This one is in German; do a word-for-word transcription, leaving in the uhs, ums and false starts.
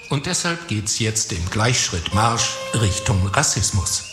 Und deshalb geht's jetzt im Gleichschrittmarsch Richtung Rassismus.